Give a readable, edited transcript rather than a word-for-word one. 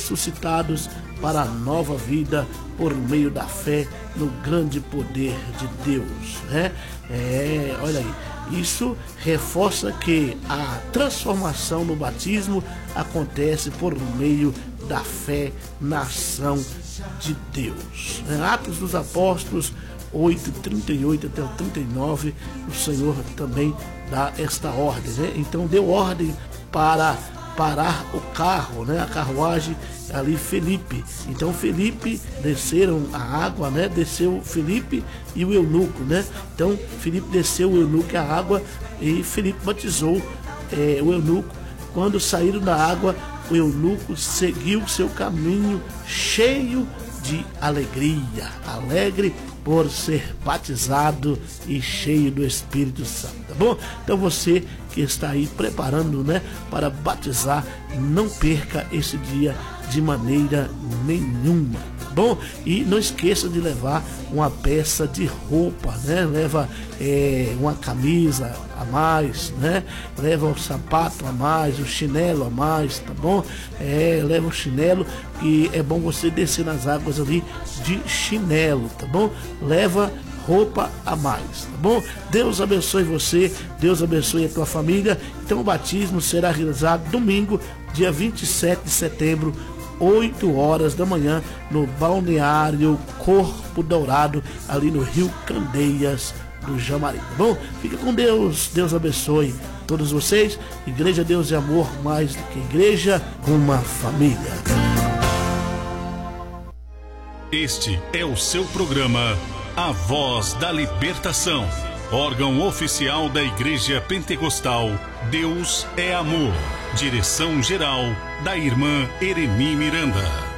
ressuscitados para a nova vida por meio da fé no grande poder de Deus, né? Olha aí, isso reforça que a transformação no batismo acontece por meio da fé na ação de Deus. Atos dos Apóstolos 8:38 até o 39, o Senhor também dá esta ordem, né? Então deu ordem para parar o carro, né? A carruagem ali, Felipe. Então Felipe desceram a água, né? Desceu Felipe e o eunuco, né? Então Felipe desceu o eunuco e a água e Felipe batizou o eunuco. Quando saíram da água, o eunuco seguiu seu caminho cheio de alegria, alegre por ser batizado e cheio do Espírito Santo, tá bom? Então você que está aí preparando, né, para batizar, não perca esse dia de maneira nenhuma, tá bom? E não esqueça de levar uma peça de roupa, né? Leva uma camisa a mais, né? Leva o sapato a mais, o chinelo a mais, tá bom? Leva o chinelo, que é bom você descer nas águas ali de chinelo, tá bom? Leva roupa a mais, tá bom? Deus abençoe você, Deus abençoe a tua família. Então o batismo será realizado domingo, dia 27 de setembro, 8 horas da manhã, no balneário Corpo Dourado, ali no Rio Candeias do Jamari, tá bom? Fica com Deus, Deus abençoe todos vocês. Igreja Deus e Amor, mais do que igreja, uma família. Este é o seu programa A Voz da Libertação, órgão oficial da Igreja Pentecostal Deus é Amor. Direção geral da irmã Ereni Miranda.